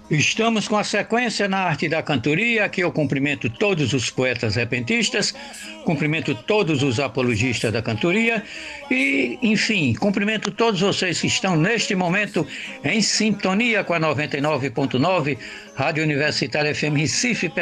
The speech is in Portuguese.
Estamos com a sequência na arte da cantoria. Aqui eu cumprimento todos os poetas repentistas, cumprimento todos os apologistas da cantoria e, enfim, cumprimento todos vocês que estão neste momento em sintonia com a 99.9 Rádio Universitária FM Recife,